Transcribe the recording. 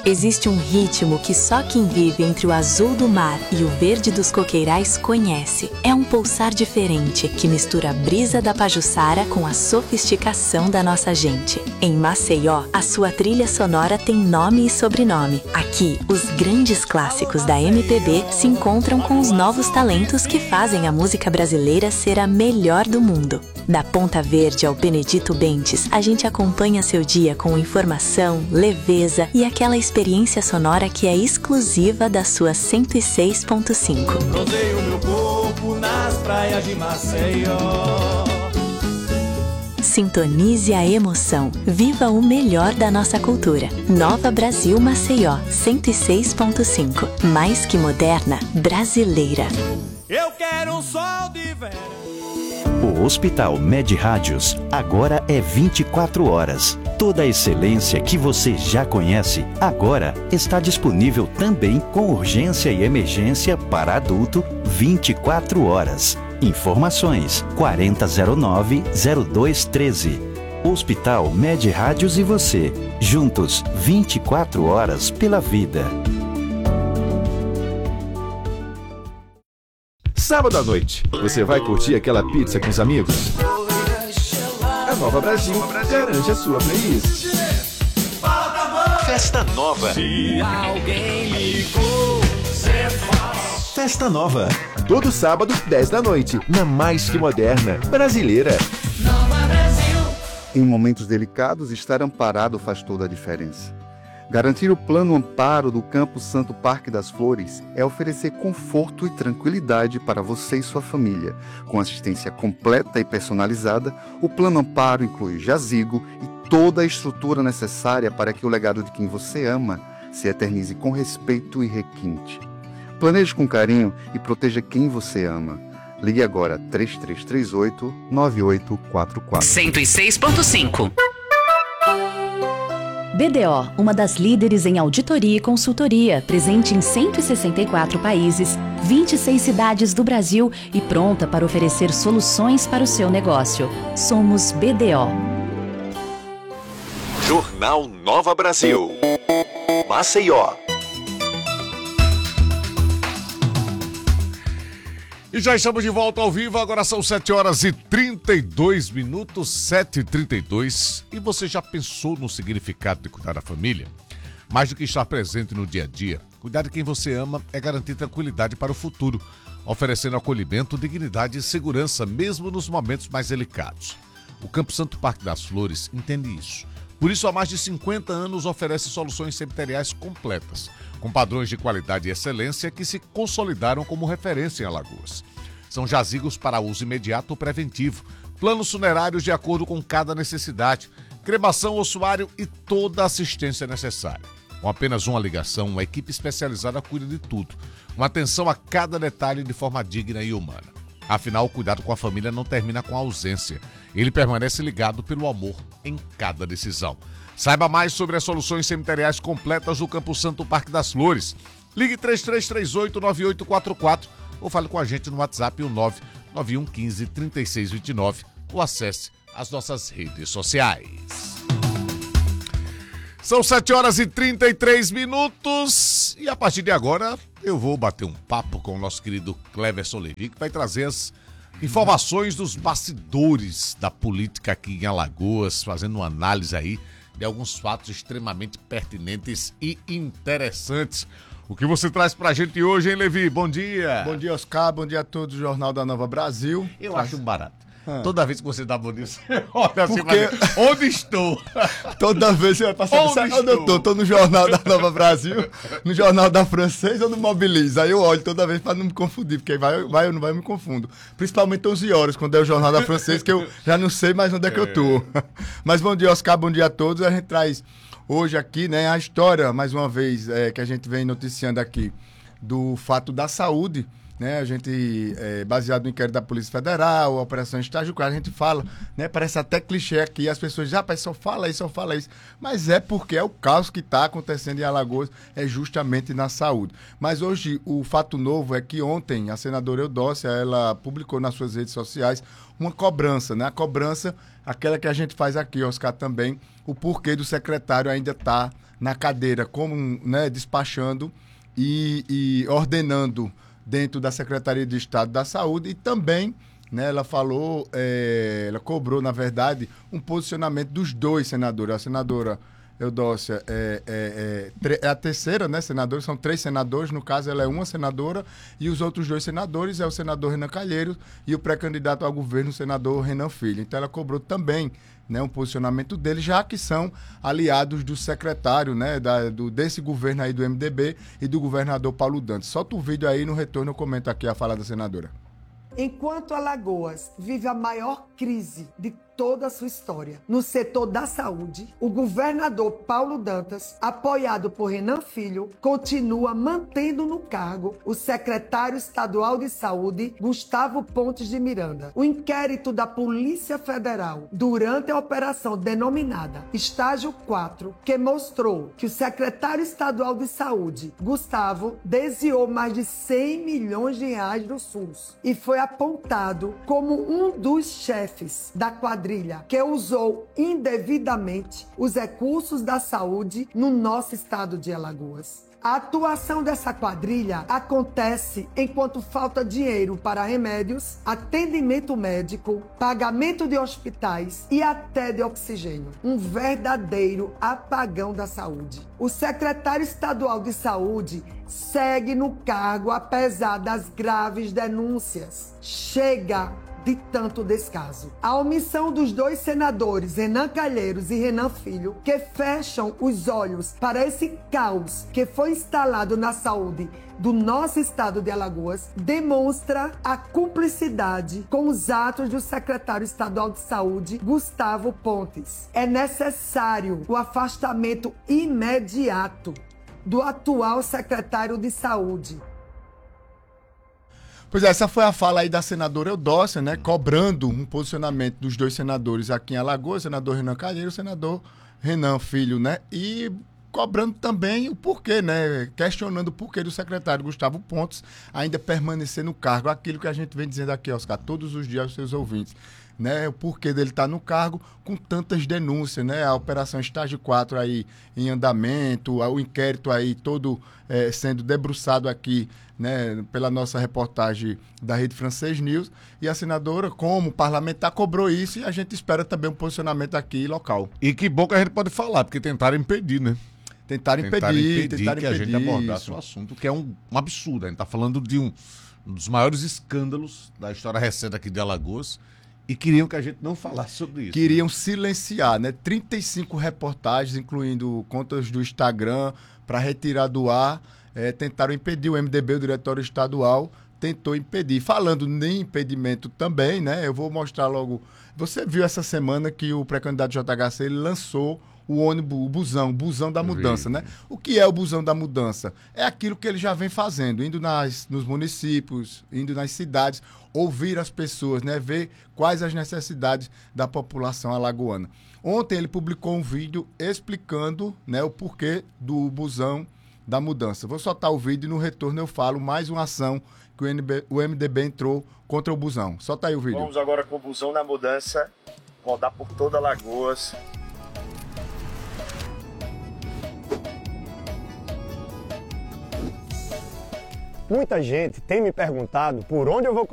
Existe um ritmo que só quem vive entre o azul do mar e o verde dos coqueirais conhece. É um pulsar diferente que mistura a brisa da Pajuçara com a sofisticação da nossa gente. Em Maceió, a sua trilha sonora tem nome e sobrenome. Aqui, os grandes clássicos da MPB se encontram com os novos talentos que fazem a música brasileira ser a melhor do mundo. Da Ponta Verde ao Benedito Bentes, a gente acompanha seu dia com informação, leveza e aquela experiência sonora que é exclusiva da sua 106.5. Rodeio meu corpo nas praias de Maceió. Sintonize a emoção. Viva o melhor da nossa cultura. Nova Brasil Maceió, 106.5. Mais que moderna, brasileira. Eu quero um sol de verão. O Hospital Med Rádios agora é 24 horas. Toda a excelência que você já conhece, agora está disponível também com urgência e emergência para adulto 24 horas. Informações 4009-0213. Hospital Med Rádios e você, juntos 24 horas pela vida. Sábado à noite, você vai curtir aquela pizza com os amigos? A Nova Brasil garante a sua playlist. Festa Nova. Se alguém ligou, cê faz. Festa Nova. Todo sábado, 10 da noite, na mais que moderna, brasileira. Nova Brasil. Em momentos delicados, estar amparado faz toda a diferença. Garantir o plano amparo do Campo Santo Parque das Flores é oferecer conforto e tranquilidade para você e sua família. Com assistência completa e personalizada, o plano amparo inclui jazigo e toda a estrutura necessária para que o legado de quem você ama se eternize com respeito e requinte. Planeje com carinho e proteja quem você ama. Ligue agora 3338-9844. 106.5. BDO, uma das líderes em auditoria e consultoria, presente em 164 países, 26 cidades do Brasil e pronta para oferecer soluções para o seu negócio. Somos BDO. Jornal Nova Brasil. Maceió. E já estamos de volta ao vivo, agora são 7 horas e 32 minutos, 7h32. E você já pensou no significado de cuidar da família? Mais do que estar presente no dia a dia, cuidar de quem você ama é garantir tranquilidade para o futuro, oferecendo acolhimento, dignidade e segurança, mesmo nos momentos mais delicados. O Campo Santo Parque das Flores entende isso. Por isso, há mais de 50 anos, oferece soluções cemiteriais completas, com padrões de qualidade e excelência que se consolidaram como referência em Alagoas. São jazigos para uso imediato ou preventivo, planos funerários de acordo com cada necessidade, cremação, ossuário e toda a assistência necessária. Com apenas uma ligação, uma equipe especializada cuida de tudo, uma atenção a cada detalhe de forma digna e humana. Afinal, o cuidado com a família não termina com a ausência. Ele permanece ligado pelo amor em cada decisão. Saiba mais sobre as soluções cemiteriais completas do Campo Santo Parque das Flores. Ligue 3338-9844 ou fale com a gente no WhatsApp o 99115-3629 ou acesse as nossas redes sociais. São 7 horas e 33 minutos e a partir de agora eu vou bater um papo com o nosso querido Cleverson Levi, que vai trazer as informações dos bastidores da política aqui em Alagoas, fazendo uma análise aí de alguns fatos extremamente pertinentes e interessantes. O que você traz pra gente hoje, hein, Levi? Bom dia. Bom dia, Oscar. Bom dia a todos do Jornal da Nova Brasil. Eu acho barato. Toda vez que você dá bom dia, você olha assim, porque... onde estou? Toda vez você vai passar onde eu tô? Tô no Jornal da Nova Brasil, no Jornal da Francês ou no Mobilize. Aí eu olho toda vez para não me confundir, porque vai ou não vai, eu me confundo. Principalmente 11 horas, quando é o Jornal da Francês, que eu já não sei mais onde é que eu tô. Mas bom dia, Oscar, bom dia a todos. A gente traz hoje aqui, né, a história, mais uma vez, que a gente vem noticiando aqui, do fato da saúde né? A gente, baseado no inquérito da Polícia Federal, a Operação Estágio 4, a gente fala, né? Parece até clichê aqui, as pessoas já só fala isso. Mas é porque é o caos que está acontecendo em Alagoas, é justamente na saúde. Mas hoje, o fato novo é que ontem a senadora Eudócia, ela publicou nas suas redes sociais uma cobrança, né? A cobrança, aquela que a gente faz aqui, Oscar, também, o porquê do secretário ainda estar na cadeira, como, né, despachando e ordenando dentro da Secretaria de Estado da Saúde, e também, né, ela falou, ela cobrou, na verdade, um posicionamento dos dois senadores. A senadora Eudócia é a terceira, né, senadora, são 3 senadores, no caso ela é uma senadora, e os outros 2 senadores é o senador Renan Calheiros e o pré-candidato ao governo, o senador Renan Filho. Então ela cobrou também, né, um posicionamento deles, já que são aliados do secretário, né, desse governo aí do MDB e do governador Paulo Dantas. Solta o vídeo aí, no retorno eu comento aqui a fala da senadora. Enquanto Alagoas vive a maior crise de toda a sua história no setor da saúde, o governador Paulo Dantas, apoiado por Renan Filho, continua mantendo no cargo o secretário estadual de saúde, Gustavo Pontes de Miranda. O inquérito da Polícia Federal durante a operação denominada Estágio 4, que mostrou que o secretário estadual de saúde, Gustavo, desviou mais de 100 milhões de reais do SUS e foi apontado como um dos chefes da quadrilha que usou indevidamente os recursos da saúde no nosso estado de Alagoas. A atuação dessa quadrilha acontece enquanto falta dinheiro para remédios, atendimento médico, pagamento de hospitais e até de oxigênio. Um verdadeiro apagão da saúde. O secretário estadual de saúde segue no cargo apesar das graves denúncias. Chega de tanto descaso. A omissão dos 2 senadores, Renan Calheiros e Renan Filho, que fecham os olhos para esse caos que foi instalado na saúde do nosso estado de Alagoas, demonstra a cumplicidade com os atos do secretário estadual de saúde, Gustavo Pontes. É necessário o afastamento imediato do atual secretário de saúde. Pois é, essa foi a fala aí da senadora Eudócia, né, cobrando um posicionamento dos 2 senadores aqui em Alagoas, o senador Renan Calheiros, o senador Renan Filho, né, e cobrando também o porquê, né, questionando o porquê do secretário Gustavo Pontes ainda permanecer no cargo, aquilo que a gente vem dizendo aqui, Oscar, todos os dias aos seus ouvintes, né, o porquê dele estar no cargo com tantas denúncias, né, a Operação Estágio 4 aí em andamento, o inquérito aí todo sendo debruçado aqui, né, pela nossa reportagem da Rede Francês News, e a senadora, como parlamentar, cobrou isso, e a gente espera também um posicionamento aqui local. E que bom que a gente pode falar, porque tentaram impedir, né? Tentaram impedir que a gente abordasse o assunto, que é um absurdo. A gente está falando de um dos maiores escândalos da história recente aqui de Alagoas, e queriam que a gente não falasse sobre isso. Queriam silenciar, né? 35 reportagens, incluindo contas do Instagram, para retirar do ar. Tentaram impedir, o MDB, o Diretório Estadual, tentou impedir. Falando em impedimento também, né? Eu vou mostrar logo. Você viu essa semana que o pré-candidato JHC ele lançou o ônibus, o busão da mudança, né? O que é o busão da mudança? É aquilo que ele já vem fazendo, indo nos municípios, indo nas cidades, ouvir as pessoas, né? Ver quais as necessidades da população alagoana. Ontem ele publicou um vídeo explicando, né, o porquê do busão da mudança. Vou soltar o vídeo e no retorno eu falo mais uma ação que o MDB entrou contra o busão. Solta aí o vídeo. Vamos agora com o busão da mudança, rodar por toda Alagoas. Muita gente tem me perguntado por onde eu vou